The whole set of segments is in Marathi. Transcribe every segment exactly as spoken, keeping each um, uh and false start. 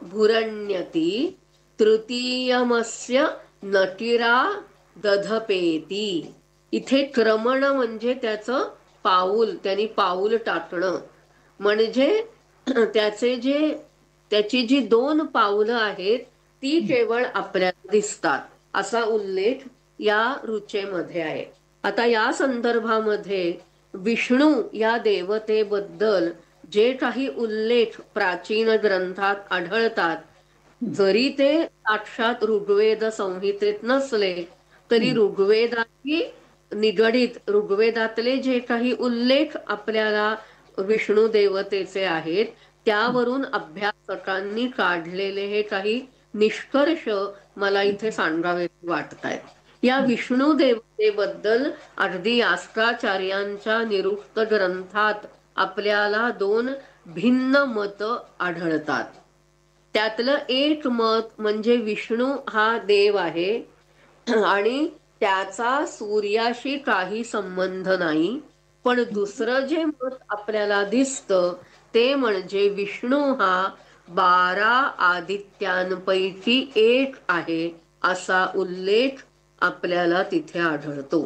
भुरण्यति तृतीयमस्य नटिरा दधपेती. इथे क्रमण म्हणजे त्याचं पाऊल, त्यांनी पाऊल टाकणं. म्हणजे त्याचे जे त्याची जी दोन पावलं आहेत ती केवळ आपल्याला दिसतात असा उल्लेख या ऋचेमध्ये आहे. आता या संदर्भामध्ये विष्णू या देवतेबद्दल जे काही उल्लेख प्राचीन ग्रंथात आढळतात, जरी ते साक्षात ऋग्वेद संहितेत नसले तरी ऋग्वेदाची निगडीत ऋग्वेदातले जे काही उल्लेख आपल्याला विष्णू देवतेचे आहेत त्यावरून अभ्यासकांनी काढलेले हे काही निष्कर्ष मला इथे सांगावे वाटत आहेत. या विष्णू देवतेबद्दल अगदी यास्काचार्यांच्या निरुक्त ग्रंथात आपल्याला दोन भिन्न मत आढळतात. त्यातलं एक मत म्हणजे विष्णू हा देव आहे आणि त्याचा सूर्याशी काही संबंध नाही. पण दुसरं जे मत आपल्याला दिसतं ते म्हणजे विष्णू हा बारा आदित्यांपैकी एक आहे असा उल्लेख आपल्याला तिथे आढळतो.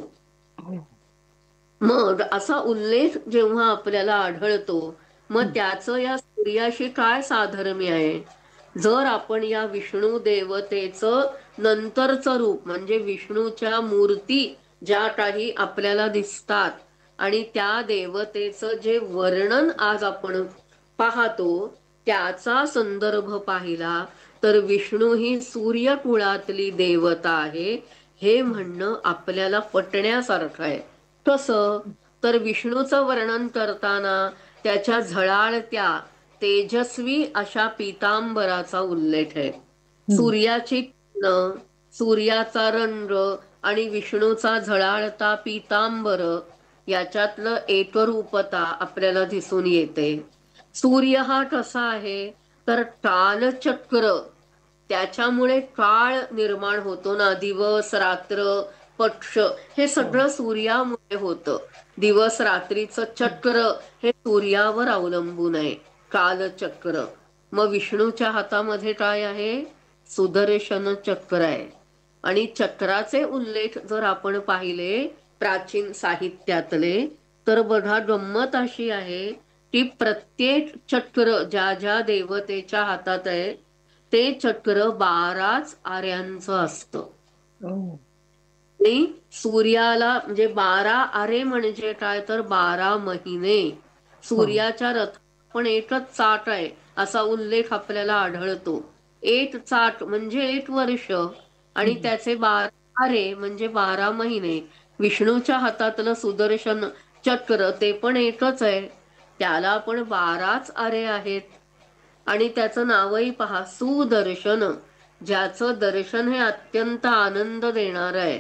मग असा उल्लेख जेव्हा आपल्याला आढळतो मग त्याचं या सूर्याशी काय साधर्म्य आहे. जर आपण या विष्णू देवतेचं नंतरचं रूप म्हणजे विष्णूच्या मूर्ती ज्या काही आपल्याला दिसतात आणि त्या देवतेचं जे वर्णन आज आपण पाहतो त्याचा संदर्भ पाहिला तर विष्णू ही सूर्यकुळातली देवता आहे हे म्हणणं आपल्याला पटण्यासारखं आहे. कसं तर विष्णूचं वर्णन करताना त्याच्या झळाळत्या तेजस्वी अशा पीतांबराचा उल्लेख आहे. सूर्याची किरण, सूर्याचा रंग आणि विष्णूचा झळाळता पीतांबर याच्यातलं एकरूपता आपल्याला दिसून येते. सूर्य हा कसा आहे तर कालचक्र, त्याच्यामुळे काळ निर्माण होतो ना. दिवस रात्र पक्ष हे सगळं सूर्यामुळे होतं. दिवस रात्रीचं चक्र हे सूर्यावर अवलंबून आहे, कालचक्र. मग विष्णूच्या हातामध्ये काय आहे, सुदर्शन चक्र आहे. आणि चक्राचे उल्लेख जर आपण पाहिले प्राचीन साहित्यातले तर बघा गंमत अशी आहे की प्रत्येक चक्र ज्या ज्या देवतेच्या हातात आहे ते चक्र बाराच आऱ्यांचं असतं. आणि सूर्याला म्हणजे बारा आरे म्हणजे काय तर बारा महिने. सूर्याच्या रथ पण एकच चाक आहे असा उल्लेख आपल्याला आढळतो. एक चाक म्हणजे एक वर्ष आणि त्याचे बारा आरे म्हणजे बारा महिने. विष्णूच्या हातातलं सुदर्शन चक्र ते पण एकच आहे, त्याला पण बाराच आरे आहेत. आणि त्याचं नावही पहा, सुदर्शन, ज्याचं दर्शन हे अत्यंत आनंद देणार आहे,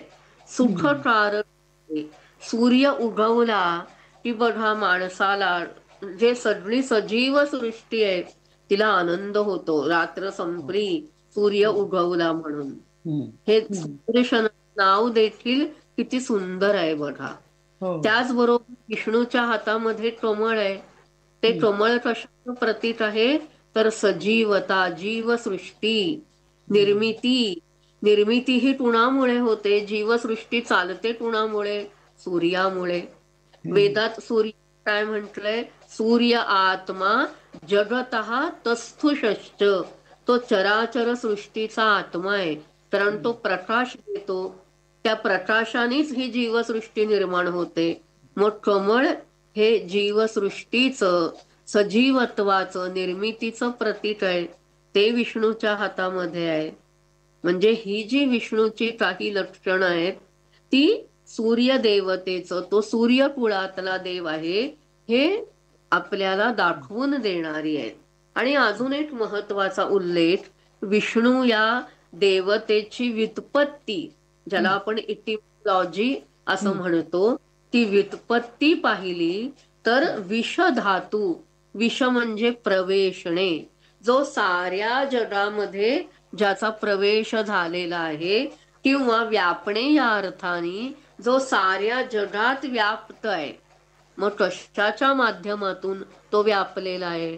सुखकारक. सूर्य उगवला की बघा माणसाला जे सगळी सजीव सृष्टी आहे तिला आनंद होतो. रात्र संपली सूर्य उगवला म्हणून. हे सुदर्शन नाव देखील किती सुंदर आहे बघा. त्याचबरोबर विष्णूच्या हातामध्ये कमळ आहे. ते कमळ कशाचं प्रतीक आहे तर सजीवता, जीवसृष्टी, निर्मिती. निर्मिती ही कुणामुळे होते, जीवसृष्टी चालते कुणामुळे, सूर्यामुळे. वेदात सूर्य काय म्हटलंय, सूर्य आत्मा जगतः तस्थुषश्च. तो चराचर सृष्टीचा आत्मा आहे कारण तो प्रकाश देतो. त्या प्रकाशानेच ही जीवसृष्टी निर्माण होते. मग कमळ हे जीवसृष्टीचं, सजीवत्वाचं, निर्मितीचं प्रतीक आहे. ते विष्णूच्या हातामध्ये आहे. म्हणजे ही जी विष्णूची काही लक्षणं आहेत ती सूर्य देवतेचं, तो सूर्यकुळातला देव आहे हे आपल्याला दाखवून देणारी आहेत. आणि अजून एक महत्वाचा उल्लेख, विष्णू या देवतेची व्युत्पत्ती, ज्याला आपण इटिमॉलॉजी असं म्हणतो, ती व्युत्पत्ती पाहिली तर विष धातू, विष म्हणजे प्रवेशणे, जो साऱ्या जगामध्ये ज्याचा प्रवेश झालेला आहे किंवा व्यापणे या अर्थाने जो साऱ्या जगात व्याप्त आहे. मग कशाच्या माध्यमातून तो व्यापलेला आहे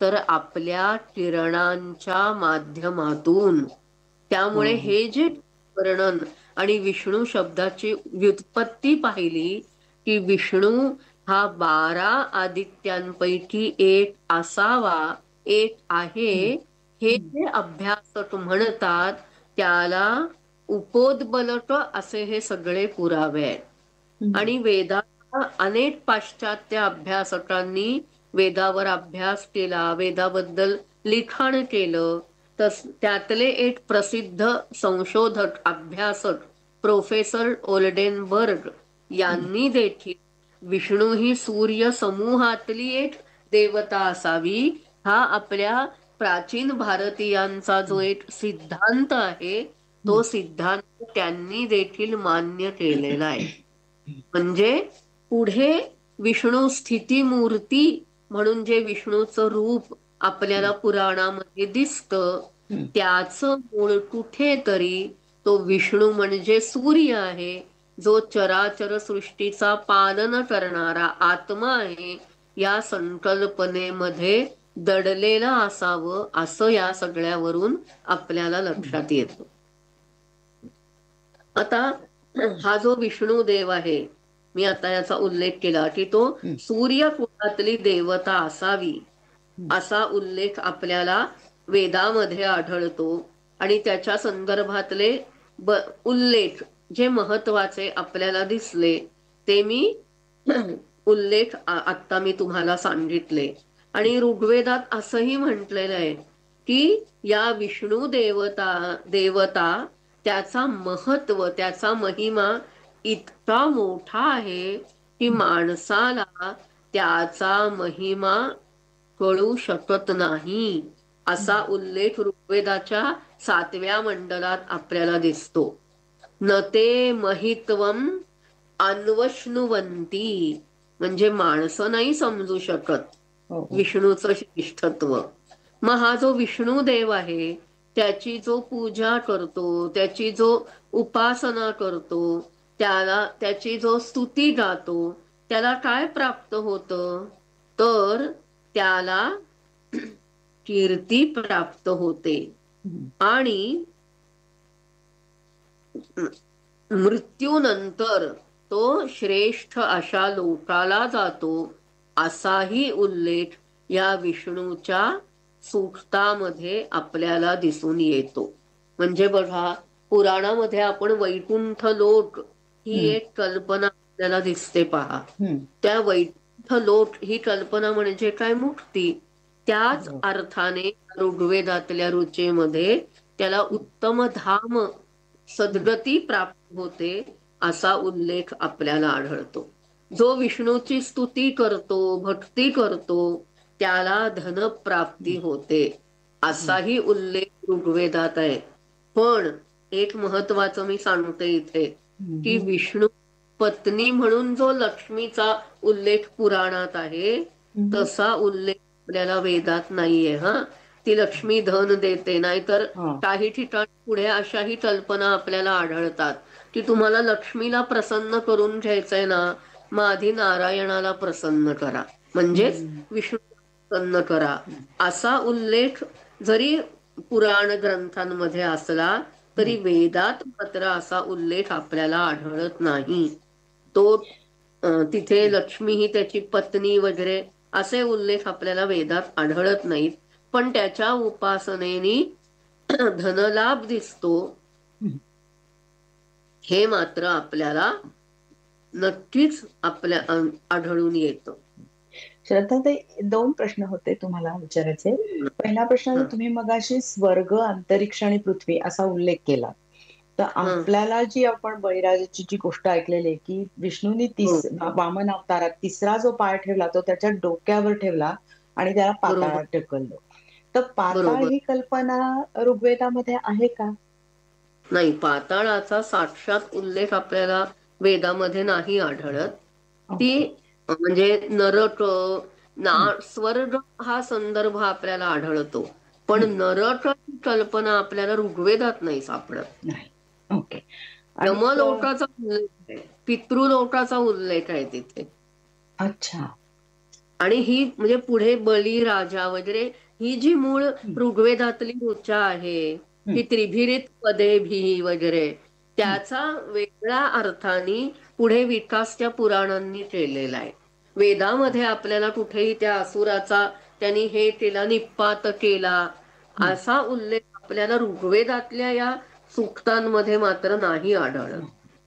तर आपल्या किरणांच्या माध्यमातून. त्यामुळे हे जे वर्णन आणि विष्णू शब्दाची व्युत्पत्ती पाहिली की विष्णू हा बारा आदित्यांपैकी एक असावा, एक आहे, हे जे अभ्यासक म्हणतात त्याला उपोद्बलक असे हे सगळे पुरावे आहेत. आणि वेदाचा अनेक पाश्चात्य अभ्यासकांनी वेदावर अभ्यास केला, वेदाबद्दल लिखाण केलं. तस त्यातले एक प्रसिद्ध संशोधक अभ्यासक प्रोफेसर ओल्डेनबर्ग यांनी देखील विष्णू ही सूर्य समूहातली एक देवता असावी हा आपल्या प्राचीन भारतीयांचा जो एक सिद्धांत आहे तो सिद्धांत त्यांनी देखील मान्य केलेला आहे. म्हणजे पुढे विष्णू स्थिती मूर्ती म्हणून जे विष्णूचं रूप आपल्याला पुराणामध्ये दिसतं त्याचं मूळ कुठेतरी तो विष्णू म्हणजे सूर्य आहे, जो चराचर सृष्टीचा पालन करणारा आत्मा आहे, या संकल्पनेमध्ये दडलेला असावं असं या सगळ्यावरून आपल्याला लक्षात येतं. आता हा जो विष्णू देव आहे, मी आता याचा उल्लेख केला की तो सूर्य कुळातली देवता असावी असा उल्लेख आपल्याला वेदामध्ये आढळतो. आणि त्याच्या संदर्भातले ब उल्लेख जे महत्वाचे आपल्याला दिसले ते मी उल्लेख आत्ता मी तुम्हाला सांगितले. आणि ऋग्वेदात असंही म्हटलेलं आहे की या विष्णू देवता देवता त्याचा महत्व, त्याचा महिमा इतका मोठा आहे की माणसाला त्याचा महिमा कळू शकत नाही असा उल्लेख ऋग्वेदाच्या सातव्या मंडलात आपल्याला दिसतो. न ते महित्वम अन्वश्नुवंती, म्हणजे माणसं नाही समजू शकत विष्णूचं श्रेष्ठत्व. मग हा जो विष्णू देव आहे त्याची जो पूजा करतो, त्याची जो उपासना करतो, त्याला त्याची जो स्तुती गातो त्याला काय प्राप्त होतं, तर त्याला कीर्ती प्राप्त होते आणि मृत्यूनंतर तो श्रेष्ठ अशा लोकाला जातो असाही उल्लेख या विष्णूच्या सूक्तामध्ये आपल्याला दिसून येतो. म्हणजे बघा, पुराणामध्ये आपण वैकुंठ लोक ही एक कल्पना आपल्याला दिसते पहा. त्या वैकुंठ लोक ही कल्पना म्हणजे काय, मुक्ती. त्याच अर्थाने ऋग्वेदातल्या रुचेमध्ये त्याला उत्तम धाम, सद्गती प्राप्त होते असा उल्लेख आपल्याला आढळतो. जो विष्णूची स्तुती करतो, भक्ती करतो त्याला धनप्राप्ती होते असाही उल्लेख ऋग्वेदात आहे. पण एक महत्वाचं मी सांगते इथे की विष्णू पत्नी म्हणून जो लक्ष्मीचा उल्लेख पुराणात आहे तसा उल्लेख आपल्याला वेदात नाहीये. हा, ती लक्ष्मी धन देते, नाहीतर काही ठिकाणी पुढे अशाही कल्पना आपल्याला आढळतात की तुम्हाला लक्ष्मीला प्रसन्न करून घ्यायचंय ना, मग आधी नारायणाला प्रसन्न करा, म्हणजेच विष्णू प्रसन्न करा असा उल्लेख जरी पुराण ग्रंथांमध्ये असला तरी वेदात मात्र असा उल्लेख आपल्याला आढळत नाही. तो तिथे लक्ष्मी ही त्याची पत्नी वगैरे असे उल्लेख आपल्याला वेदात आढळत नाहीत. पण त्याच्या उपासनेने धनलाभ दिसतो हे मात्र आपल्याला नक्कीच आपल्या आढळून येतं. श्रद्धाताई, दोन प्रश्न होते तुम्हाला विचारायचे. पहिला प्रश्न, तुम्ही मगाशी स्वर्ग, अंतरिक्ष आणि पृथ्वी असा उल्लेख केला, तर आपल्याला जी आपण बळीराजाची जी गोष्ट ऐकलेली आहे की विष्णूंनी तीस वामन अवतारात तिसरा जो पाय ठेवला तो त्याच्या डोक्यावर ठेवला आणि त्याला पाताळात ढकललं, तर पाताळ ही कल्पना ऋग्वेदामध्ये आहे का? नाही, पाताळाचा साक्षात उल्लेख आपल्याला वेदामध्ये नाही आढळत. ती म्हणजे नरक ना स्वर्ग हा संदर्भ आपल्याला आढळतो, पण नरक कल्पना आपल्याला ऋग्वेदात नाही सापडत. ओके. यमलोकाचा उल्लेख आहे, पितृलोकाचा उल्लेख आहे तिथे. अच्छा. आणि ही म्हणजे पुढे बळीराजा वगैरे ही जी मूळ हं, ऋग्वेदातली ऋचा आहे, हं, ही त्रिभिरीत पदे भी वगैरे हं. त्याचा वेगळ्या अर्थाने पुढे विकास त्या पुराणांनी केलेला आहे. वेदामध्ये आपल्याला कुठेही त्या असुराचा त्यांनी हे केला, निपात केला हं. असा उल्लेख आपल्याला ऋग्वेदातल्या या सूक्तांमध्ये मात्र नाही आढळत.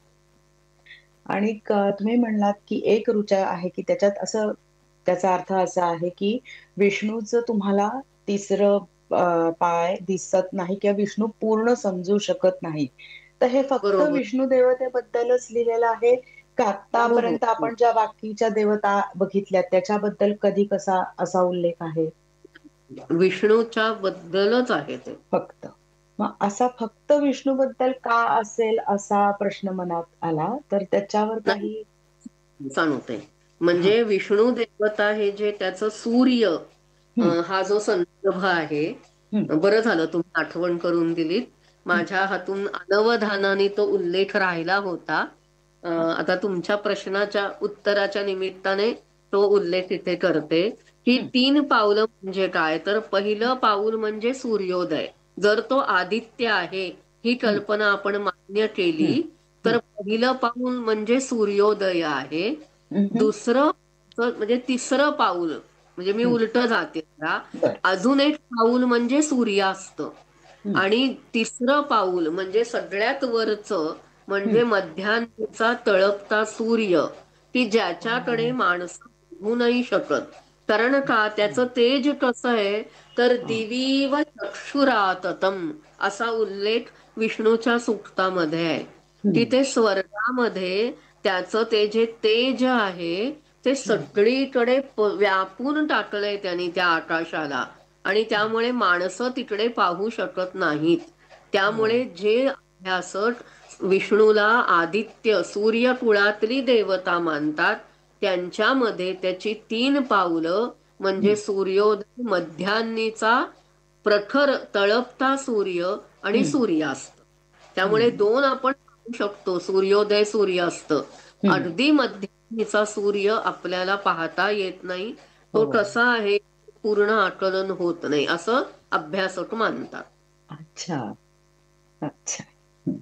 आणि क- तुम्ही म्हणलात की एक ऋचा आहे की त्याच्यात असं त्याचा अर्थ असा आहे की विष्णूचं तुम्हाला तिसरं अ, पाय दिसत नाही किंवा विष्णू पूर्ण समजू शकत नाही. तर हे फक्त बरोबर. विष्णू देवतेबद्दलच लिहिलेलं आहे का हो, हो, आतापर्यंत हो. आपण ज्या बाकीच्या देवता बघितल्या त्याच्याबद्दल कधी कसा असा उल्लेख आहे? विष्णूच्या बद्दलच आहे ते. फक्त. मग असा फक्त विष्णूबद्दल का असेल असा प्रश्न मनात आला, तर त्याच्यावर नाही, काही सांगते. हां. म्हणजे विष्णू देवता हे जे त्याचं सूर्य अ, हं, हा जो संदर्भ आहे, हं, बरं झालं तुम्ही आठवण करून दिलीत. हं. माझ्या हातून अनवधानाने तो उल्लेख राहिला होता. अ, हां. आता तुमच्या प्रश्नाच्या उत्तराच्या निमित्ताने तो उल्लेख इथे करते. ही हं, तीन पावलं म्हणजे काय? तर पहिलं पाऊल म्हणजे सूर्योदय. जर तो आदित्य आहे, ही हं, कल्पना आपण मान्य हं, केली, तर हं, पहिलं पाऊल म्हणजे सूर्योदय आहे. हं, हं. दुसरं च- म्हणजे तिसरं पाऊल म्हणजे मी हं. उलट जाते जरा. बरं. अजून एक पाऊल म्हणजे सूर्यास्त. हं, आणि तिसरं पाऊल म्हणजे सगळ्यात वरचं हं. म्हणजे मध्यान्हीचा तळपता सूर्य, की ज्याच्याकडे हां. माणसं बघू नाही शकत. कारण का हं. त्याचं तेज कसं आहे, तर हां. दिवीव चक्षुराततम असा उल्लेख विष्णूच्या सूक्तामध्ये आहे. हं, तिथे स्वर्गामध्ये त्याचं ते जे तेज आहे ते हं. सगळीकडे प- व्यापून टाकलंय त्यांनी त्या आकाशाला. आणि त्यामुळे माणसं तिकडे पाहू शकत नाहीत. हो. त्यामुळे जे अभ्यासक विष्णूला आदित्य सूर्य कुळातली देवता मानतात, त्यांच्यामध्ये त्याची तीन पावलं म्हणजे हं, सूर्योदय, मध्यान्नीचा प्रखर तळपता सूर्य आणि हं, सूर्यास्त. त्यामुळे हं, दोन आपण पाहू शकतो, सूर्योदय सूर्यास्त. हं. अगदी मध्यान्नीचा सूर्य आपल्याला पाहता येत नाही. हो. तो कसा आहे पूर्ण आकलन होत नाही असं अभ्यासक मानतात. अच्छा, अच्छा. हं.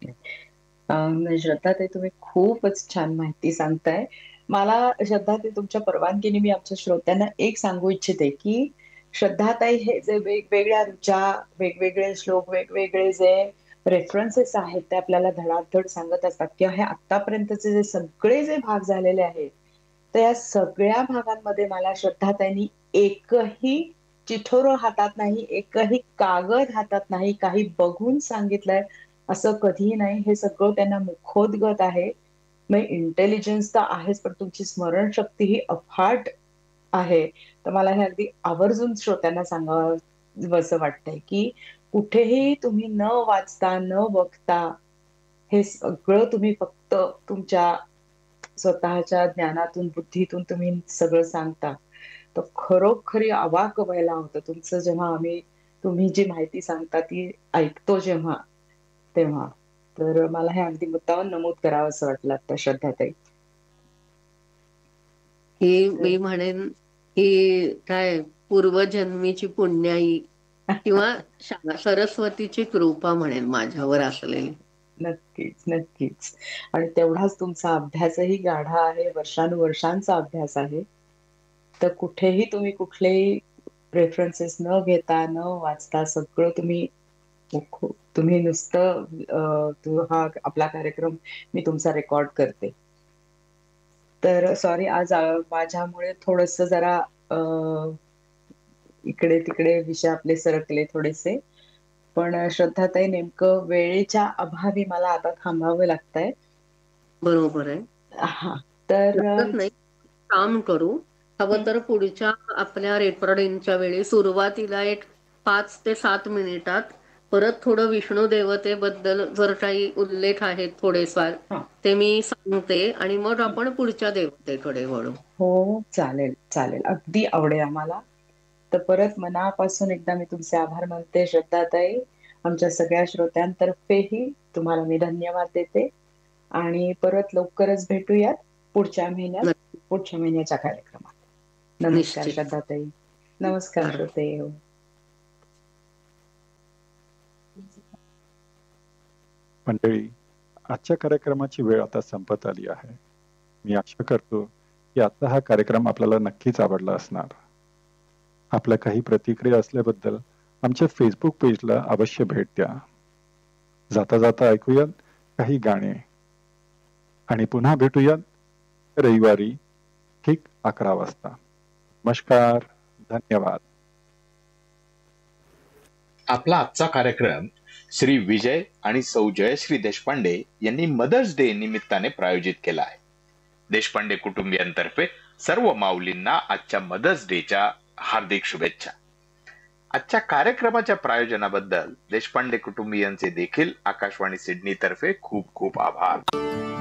अं, श्रद्धाताई तुम्ही खूपच छान माहिती सांगताय. मला श्रद्धाताई तुमच्या परवानगीने मी आमच्या श्रोत्यांना एक सांगू इच्छिते, की श्रद्धाताई हे जे वेगवेगळ्या ऋचा, वेगवेगळे श्लोक, वेगवेगळे जे रेफरन्सेस आहेत ते आपल्याला धडाधड सांगत असतात किंवा हे आत्तापर्यंतचे जे सगळे जे भाग झालेले आहेत, तर या सगळ्या भागांमध्ये मला श्रद्धाताईंनी एकही चिठोरं हातात नाही, एकही कागद हातात नाही, काही बघून सांगितलंय असं कधीही नाही. हे सगळं त्यांना मुखोद्गत आहे. मग इंटेलिजन्स तर आहेच, पण तुमची स्मरणशक्ती ही अफाट आहे. तर मला हे अगदी आवर्जून श्रोत्यांना सांगावसं वाटतंय, की कुठेही तुम्ही न वाचता, न बघता हे सगळं तुम्ही फक्त तुमच्या स्वतःच्या ज्ञानातून, बुद्धीतून तुम्ही सगळं सांगता. तर खरोखरी अवाक व्हायला होतं तुमचं जेव्हा आम्ही तुम्ही जी माहिती सांगता ती ऐकतो जेव्हा, तेव्हा. तर मला हे अगदी मुद्दामून नमूद करावंसं वाटलं आता श्रद्धाताई. ही तर मी म्हणेन ही काय पूर्वजन्मीची पुण्याई किंवा शा- सरस्वतीची कृपा म्हणेन माझ्यावर असलेली. नक्कीच, नक्कीच. आणि तेवढाच तुमचा अभ्यासही गाढा आहे, वर्षानुवर्षांचा अभ्यास आहे. तर कुठेही तुम्ही कुठलेही रेफरन्सेस न घेता, न वाचता सगळं तुम्ही ओळखू तुम्ही नुसतं अ, तो हा आपला कार्यक्रम मी तुमचा रेकॉर्ड करते. तर सॉरी आज अ, माझ्यामुळे थोडंसं जरा अ, इकडे-तिकडे विषय आपले सरकले थोडेसे. पण अ, श्रद्धाताई नेमकं वेळेच्या अभावी मला आता थांबावं लागतंय. बरोबर आहे. हां. तर अ, हरकत नाही. काम करू. हवं हं. तर पुढच्या आपल्या रेकॉर्डिंगच्या वेळी सुरुवातीला एक पाच ते सात मिनिटात परत थोडं विष्णू देवतेबद्दल जर काही उल्लेख आहेत थोडेफार, हां. ते मी सांगते आणि मग हं. आपण पुढच्या देवतेकडे वळू. हो, चालेल, चालेल. अगदी आवडेल आम्हाला. तर परत मनापासून एकदा मी तुमचे आभार मानते श्रद्धाताई. आमच्या सगळ्या श्रोत्यांतर्फेही तुम्हाला मी धन्यवाद देते आणि परत लवकरच भेटूयात पुढच्या महिन्यात, नक्की. पुढच्या महिन्याच्या कार्यक्रमात. नमस्कार निश्चित. श्रद्धाताई. नमस्कार बरं. श्रोते हो. मंडळी, आजच्या कार्यक्रमाची वेळ आता संपत आली आहे. मी आशा करतो की आजचा हा कार्यक्रम आपल्याला नक्कीच आवडला असणार. आपल्या काही प्रतिक्रिया असल्याबद्दल आमच्या फेसबुक पेजला अवश्य भेट द्या. जाता जाता ऐकूयात काही गाणे आणि पुन्हा भेटूयात रविवारी ठीक अकरा वाजता. नमस्कार, धन्यवाद. आपला आजचा कार्यक्रम श्री विजय आणि सौ जयश्री देशपांडे यांनी मदर्स डे निमित्ताने प्रायोजित केला आहे. देशपांडे कुटुंबियांतर्फे सर्व माऊलींना आजच्या मदर्स डेच्या हार्दिक शुभेच्छा. आजच्या कार्यक्रमाच्या प्रायोजनाबद्दल देशपांडे कुटुंबियांचे देखील आकाशवाणी सिडनी तर्फे खूप खूप आभार.